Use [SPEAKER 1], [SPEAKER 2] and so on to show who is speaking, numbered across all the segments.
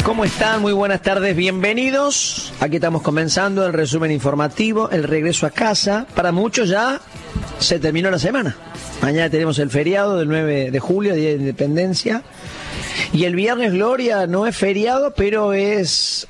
[SPEAKER 1] ¿Cómo están? Muy buenas tardes, bienvenidos. Aquí estamos comenzando el resumen informativo, el regreso a casa. Para muchos ya se terminó la semana. Mañana tenemos el feriado del 9 de julio, Día de Independencia. Y el viernes, Gloria, no es feriado, pero es,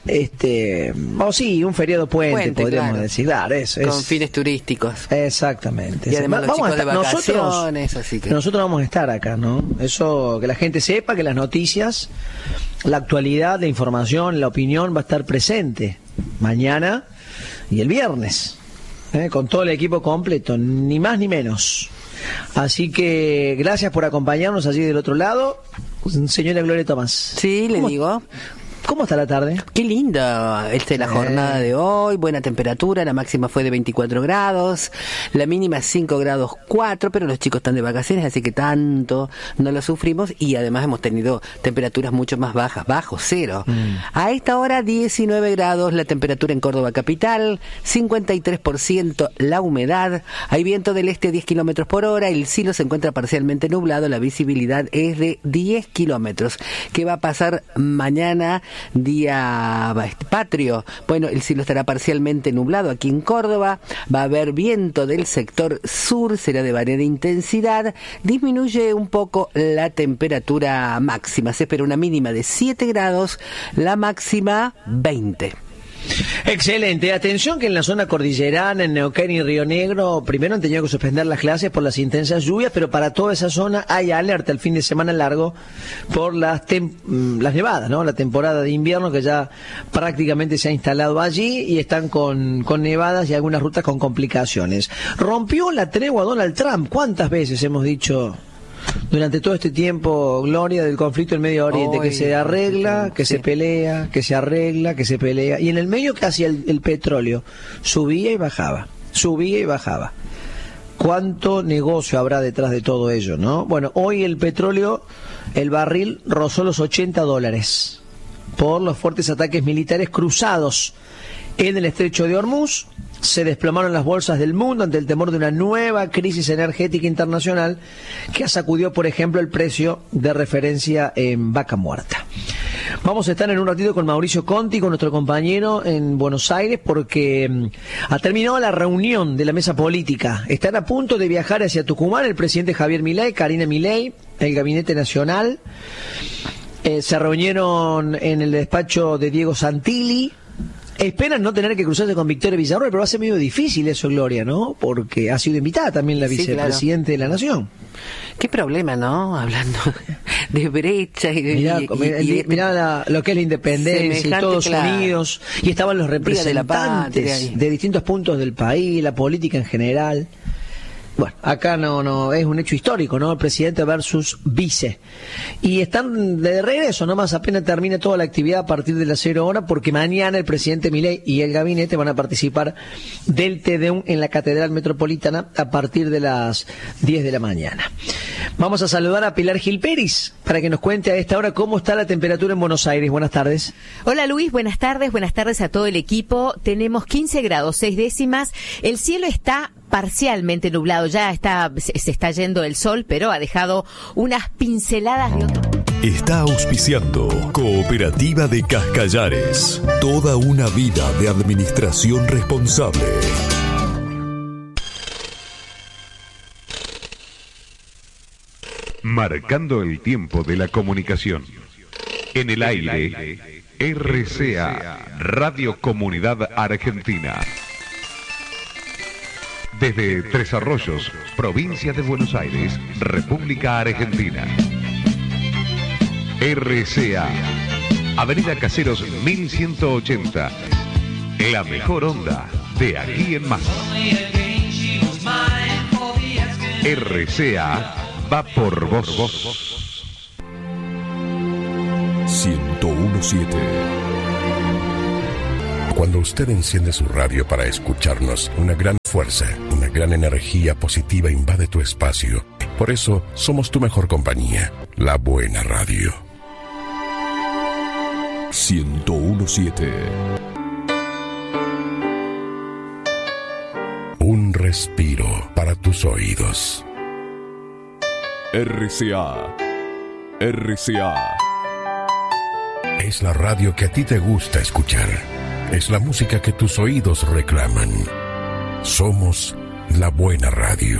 [SPEAKER 1] un feriado puente podríamos decir. Claro,
[SPEAKER 2] con fines turísticos.
[SPEAKER 1] Exactamente.
[SPEAKER 2] Y además los chicos de vacaciones, así que...
[SPEAKER 1] Nosotros vamos a estar acá, ¿no? Eso, que la gente sepa que las noticias, la actualidad, la información, la opinión va a estar presente mañana y el viernes, con todo el equipo completo, ni más ni menos. Así que gracias por acompañarnos allí del otro lado. Señora Gloria Tomás.
[SPEAKER 2] Sí, le digo.
[SPEAKER 1] ¿Cómo está la tarde?
[SPEAKER 2] Qué linda la jornada de hoy, buena temperatura, la máxima fue de 24 grados, la mínima 5 grados 4, pero los chicos están de vacaciones, así que tanto no lo sufrimos y además hemos tenido temperaturas mucho más bajas, bajo cero. A esta hora 19 grados la temperatura en Córdoba capital, 53% la humedad, hay viento del este a 10 kilómetros por hora, el cielo se encuentra parcialmente nublado, la visibilidad es de 10 kilómetros. ¿Qué va a pasar mañana? Día patrio. Bueno, el cielo estará parcialmente nublado aquí en Córdoba, va a haber viento del sector sur, será de variada intensidad, disminuye un poco la temperatura máxima, se espera una mínima de 7 grados, la máxima 20.
[SPEAKER 1] Excelente, atención que en la zona cordillerana, en Neuquén y Río Negro, primero han tenido que suspender las clases por las intensas lluvias, pero para toda esa zona hay alerta el fin de semana largo por las nevadas, ¿no? La temporada de invierno que ya prácticamente se ha instalado allí y están con nevadas y algunas rutas con complicaciones. Rompió la tregua Donald Trump, ¿cuántas veces hemos dicho durante todo este tiempo, Gloria, del conflicto en Medio Oriente, que se arregla, que se pelea, que se arregla, que se pelea, y en el medio que hacía el petróleo, subía y bajaba, subía y bajaba? ¿Cuánto negocio habrá detrás de todo ello, no? Bueno, hoy el petróleo, el barril rozó los $80 por los fuertes ataques militares cruzados en el estrecho de Hormuz. Se desplomaron las bolsas del mundo ante el temor de una nueva crisis energética internacional que sacudió, por ejemplo, el precio de referencia en vaca muerta. Vamos a estar en un ratito con Mauricio Conti, con nuestro compañero en Buenos Aires, porque ha terminado la reunión de la mesa política. Están a punto de viajar hacia Tucumán el presidente Javier Milei, Karina Milei, el Gabinete Nacional. Se reunieron en el despacho de Diego Santilli. Esperan no tener que cruzarse con Victoria Villarroel, pero va a ser medio difícil eso, Gloria, ¿no? Porque ha sido invitada también la vicepresidenta de la Nación.
[SPEAKER 2] Qué problema, ¿no? Hablando de brecha y de...
[SPEAKER 1] Mirá lo que es la independencia y todos unidos, y estaban los representantes de distintos puntos del país, la política en general. Bueno, acá no es un hecho histórico, ¿no? El presidente versus vice. Y están de regreso, nomás apenas termine toda la actividad a partir de las 0 horas, porque mañana el presidente Milei y el gabinete van a participar del Te Deum en la Catedral Metropolitana a partir de las 10 de la mañana. Vamos a saludar a Pilar Gil Peris para que nos cuente a esta hora cómo está la temperatura en Buenos Aires. Buenas tardes.
[SPEAKER 3] Hola Luis, buenas tardes a todo el equipo. Tenemos 15 grados, 6 décimas. El cielo está parcialmente nublado, ya se está yendo el sol, pero ha dejado unas pinceladas de otro.
[SPEAKER 4] Está auspiciando Cooperativa de Cascallares. Toda una vida de administración responsable. Marcando el tiempo de la comunicación. En el aire, RCA, Radio Comunidad Argentina. Desde Tres Arroyos, provincia de Buenos Aires, República Argentina. RCA, Avenida Caseros 1180. La mejor onda de aquí en más. RCA va por vos.
[SPEAKER 5] 1017. Cuando usted enciende su radio para escucharnos, una gran fuerza, una gran energía positiva invade tu espacio. Por eso, somos tu mejor compañía, la buena radio. 1017. Un respiro para tus oídos.
[SPEAKER 4] RCA. RCA.
[SPEAKER 5] Es la radio que a ti te gusta escuchar. Es la música que tus oídos reclaman. Somos la buena radio.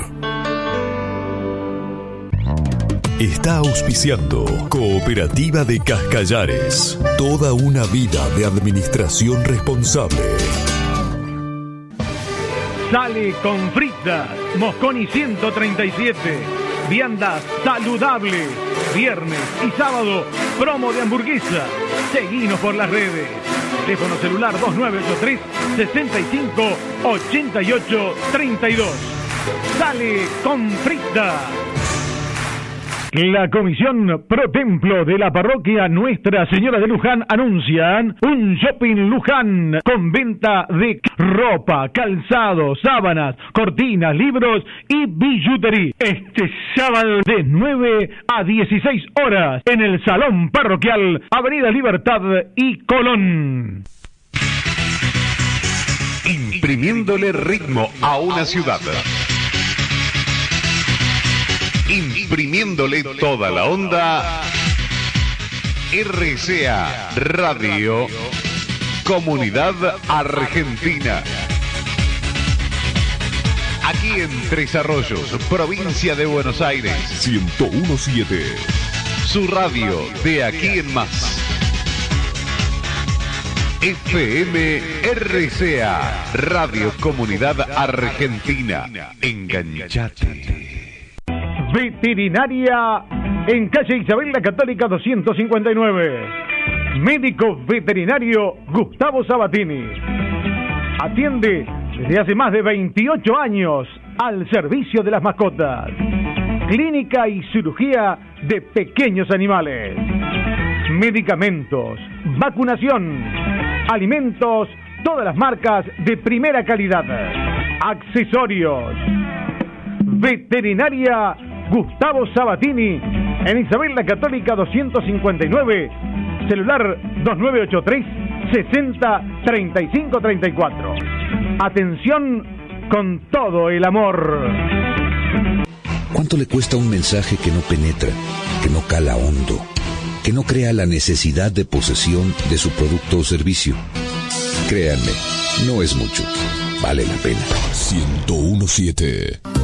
[SPEAKER 6] Está auspiciando Cooperativa de Cascallares. Toda una vida de administración responsable.
[SPEAKER 7] Sale con fritas, Mosconi 137. Viandas saludables. Viernes y sábado, promo de hamburguesa. Seguinos por las redes. Teléfono celular 2983 65 88 32. Sale con fritas. La Comisión Pro Templo de la Parroquia Nuestra Señora de Luján anuncian un shopping Luján con venta de ropa, calzado, sábanas, cortinas, libros y billutería. Este sábado de 9 a 16 horas en el Salón Parroquial, Avenida Libertad y Colón.
[SPEAKER 4] Imprimiéndole ritmo a una ciudad. Imprimiéndole toda la onda. RCA Radio Comunidad Argentina. Aquí en Tres Arroyos, provincia de Buenos Aires.
[SPEAKER 6] 101.7.
[SPEAKER 4] Su radio de aquí en más. FM RCA Radio Comunidad Argentina. Enganchate.
[SPEAKER 7] Veterinaria en calle Isabel la Católica 259. Médico veterinario Gustavo Sabatini. Atiende desde hace más de 28 años al servicio de las mascotas. Clínica y cirugía de pequeños animales. Medicamentos, vacunación, alimentos, todas las marcas de primera calidad. Accesorios. Veterinaria Gustavo Sabatini en Isabel la Católica 259, celular 2983 60 35 34. Atención con todo el amor.
[SPEAKER 8] ¿Cuánto le cuesta un mensaje que no penetra, que no cala hondo, que no crea la necesidad de posesión de su producto o servicio? Créanme, no es mucho. Vale la pena.
[SPEAKER 6] 101.7